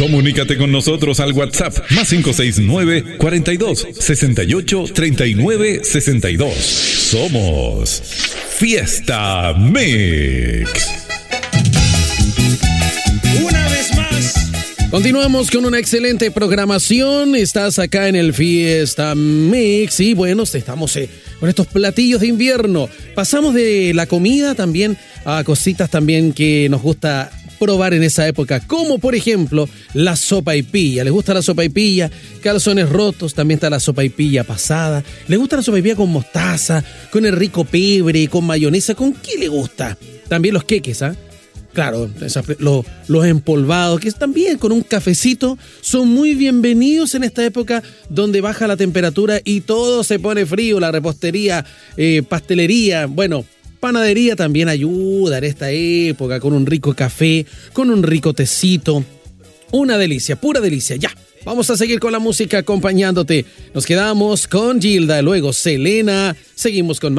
Comunícate con nosotros al WhatsApp más 569 42 68 39 62. Somos Fiesta Mix. Una vez más. Continuamos con una excelente programación. Estás acá en el Fiesta Mix y bueno, estamos con estos platillos de invierno. Pasamos de la comida también a cositas también que nos gusta probar en esa época, como por ejemplo la sopaipilla. ¿Les gusta la sopaipilla? Calzones rotos, también está la sopaipilla pasada. ¿Les gusta la sopaipilla con mostaza, con el rico pebre, con mayonesa? ¿Con qué le gusta? También los queques, ¿ah? Claro, los empolvados, que también con un cafecito son muy bienvenidos en esta época donde baja la temperatura y todo se pone frío. La repostería, pastelería, bueno, panadería también ayuda en esta época con un rico café, con un rico tecito. Una delicia, pura delicia. Ya, vamos a seguir con la música acompañándote. Nos quedamos con Gilda, luego Selena. Seguimos con más.